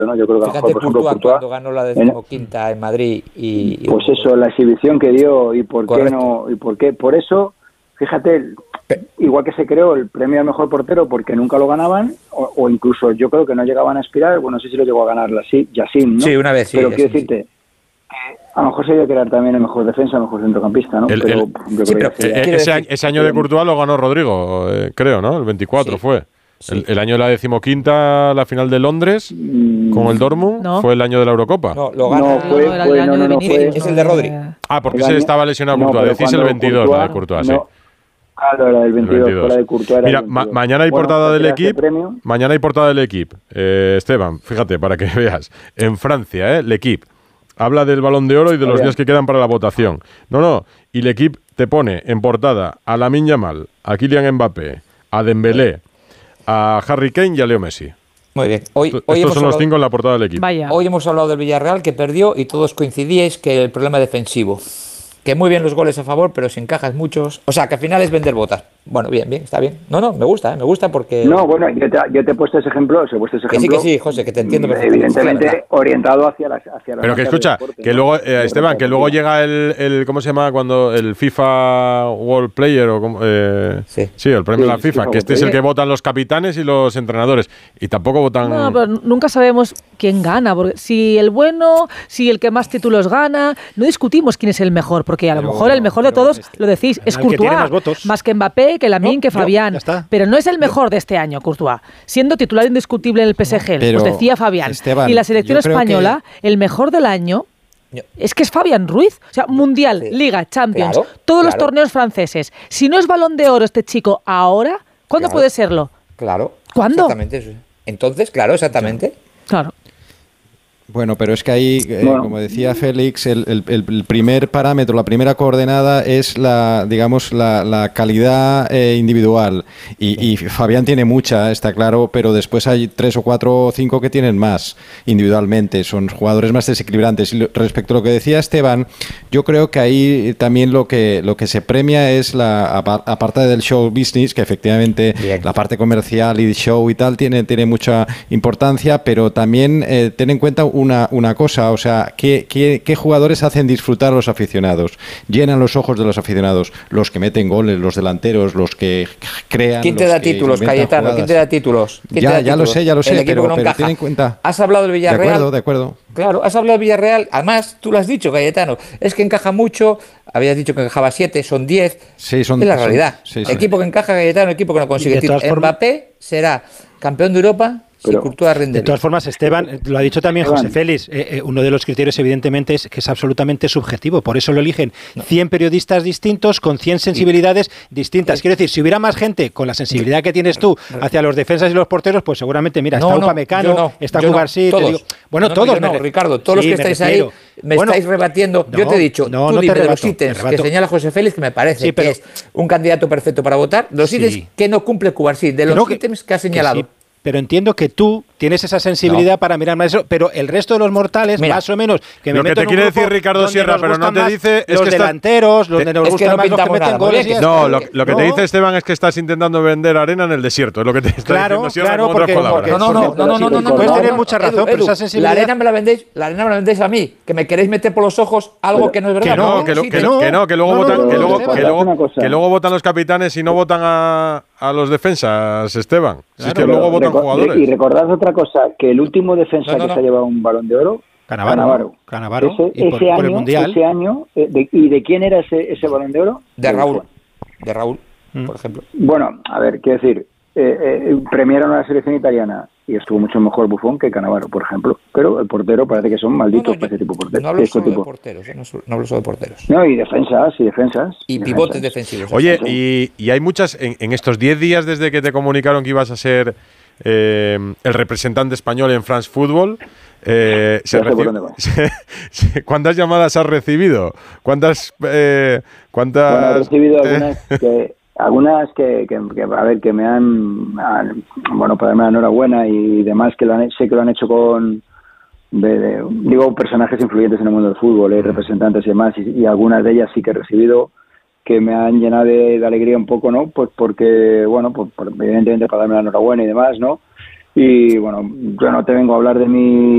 ¿no? Yo creo que Fíjate, a lo mejor, por ejemplo, Courtois cuando ganó la 15ª en Madrid pues eso, la exhibición que dio y por Correcto. qué no, y por qué, por eso, fíjate, igual que se creó el premio al mejor portero porque nunca lo ganaban, o incluso yo creo que no llegaban a aspirar, bueno, no sé si lo llegó a ganar Yassin, ¿no? Sí, una vez, sí. Pero quiero Yassin, decirte, a lo mejor se iba a crear también el mejor defensa, el mejor centrocampista, ¿no? Ese año de Courtois lo ganó Rodrigo, creo, ¿no? El 24 fue. Sí. El año de la 15ª, la final de Londres, con el Dortmund, fue el año de la Eurocopa. No, lo ganó. Es el de Rodri. Ah, porque ese estaba lesionado Courtois. Decís el 22, la de Courtois, sí. Claro, era el 22, la de Courtois. Mira, mañana hay portada del equipo. Mañana hay portada del equipo. Esteban, fíjate, para que veas. En Francia, l'Equipe habla del Balón de Oro y de los días que quedan para la votación. Y l'Equipe te pone en portada a Lamine Yamal, a Kylian Mbappé, a Dembélé, a Harry Kane y a Leo Messi. Muy bien. Estos son los 5 en la portada del equipo. Hoy hemos hablado del Villarreal, que perdió, y todos coincidíais que el problema defensivo. Que muy bien los goles a favor, pero si encajas muchos... O sea, que al final es vender botas. Bueno, bien, está bien. No, me gusta porque... No, bueno, yo te he puesto ese ejemplo, Que sí, José, que te entiendo perfectamente. Evidentemente orientado hacia la pero que escucha, deporte, que luego, Esteban, que luego llega el ¿cómo se llama? Cuando el FIFA World Player, o sí, el premio de la FIFA, que este es el que votan los capitanes y los entrenadores. Y tampoco votan... No, pero nunca sabemos quién gana, porque si el bueno, si el que más títulos gana, no discutimos quién es el mejor, porque a lo mejor el mejor de todos, lo decís, es Courtois, más que Mbappé, que Lamine, que Fabián, pero no es el mejor de este año, Courtois, siendo titular indiscutible en el PSG, pues decía Fabián. Esteban, y la selección española, el mejor del año, es que es Fabián Ruiz, o sea, Mundial, Liga, Champions, todos los torneos franceses. Si no es Balón de Oro este chico ahora, ¿cuándo puede serlo? Claro. ¿Cuándo? Exactamente. Entonces, claro, exactamente. Claro. Bueno, pero es que ahí, como decía Félix, el primer parámetro, la primera coordenada es la calidad individual. Y Fabián tiene mucha, está claro, pero después hay 3 o 4 o 5 que tienen más individualmente. Son jugadores más desequilibrantes. Y respecto a lo que decía Esteban, yo creo que ahí también lo que se premia es aparte del show business, que efectivamente la parte comercial y show y tal tiene mucha importancia, pero también ten en cuenta una cosa, o sea, ¿qué jugadores hacen disfrutar a los aficionados? Llenan los ojos de los aficionados, los que meten goles, los delanteros, los que crean. ¿Quién te da títulos, Cayetano? Jugadas. ¿Quién te da títulos? Ya lo sé, pero ten en cuenta. Has hablado del Villarreal. De acuerdo. Claro, has hablado del Villarreal. Además, tú lo has dicho, Cayetano. Es que encaja mucho. Habías dicho que encajaba 7, son 10. Sí, son. Es la realidad. Sí. Equipo que encaja, Cayetano, equipo que no consigue títulos. Mbappé será campeón de Europa. De todas formas, Esteban, lo ha dicho también José Félix, uno de los criterios evidentemente es que es absolutamente subjetivo, por eso lo eligen 100 periodistas distintos con 100 sensibilidades distintas. Quiero decir, si hubiera más gente con la sensibilidad que tienes tú hacia los defensas y los porteros, pues seguramente, mira, está Upamecano, está Cubarsí, Ricardo, todos los que estáis ahí estáis rebatiendo. Yo te he dicho, tú dime de los ítems que señala José Félix, que me parece que es un candidato perfecto para votar, los ítems que no cumple Cubarsí, de los ítems que ha señalado. Pero entiendo que tú tienes esa sensibilidad para mirar más eso, pero el resto de los mortales, más o menos, que me lo que te quiere decir Ricardo Sierra, pero no te dice es los que delanteros, donde nos gustan más los que meten goles. No, lo que te dice Esteban es que estás intentando vender arena en el desierto, es lo que te está diciendo Sierra con otras palabras. No, puedes tener mucha razón, pero esa sensibilidad. La arena me la vendéis a mí, que me queréis meter por los ojos algo que no es verdad. Que luego votan los capitanes y no votan a los defensas, Esteban. Si es que luego votan jugadores. Y recordad otra cosa, que el último defensa que se ha llevado un Balón de Oro, Cannavaro. Por el Mundial. Ese año, ¿y de quién era ese Balón de Oro? De Raúl, por ejemplo. Bueno, a ver, quiero decir, premiaron a la selección italiana y estuvo mucho mejor Buffon que Cannavaro, por ejemplo. Pero el portero parece que son malditos para ese tipo de porteros. No hablo solo de porteros, no hablo solo de porteros. No, y defensas. Y pivotes defensivos. Oye, y hay muchas, en estos 10 días desde que te comunicaron que ibas a ser el representante español en France Football, ¿cuántas llamadas has recibido? ¿Cuántas? Bueno, he recibido algunas que a ver, que me han para darme la enhorabuena y demás, que sé que lo han hecho con digo, personajes influyentes en el mundo del fútbol, representantes y demás, y algunas de ellas sí que he recibido que me han llenado de alegría un poco, ¿no? Pues porque, evidentemente para darme la enhorabuena y demás, ¿no? Y bueno, yo no te vengo a hablar de mi